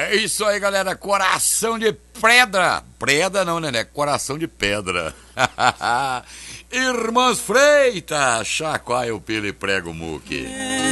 É isso aí, galera. Coração de pedra. Pedra não, né? Coração de pedra. Irmãs Freitas, chacoalha o pelo e prega o muque.